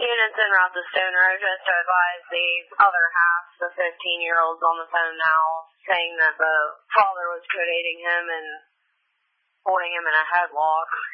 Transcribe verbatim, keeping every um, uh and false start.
Units in route to Stone Road just to advise the other half, the fifteen-year-old's on the phone now, saying that the father was codating him and holding him in a headlock.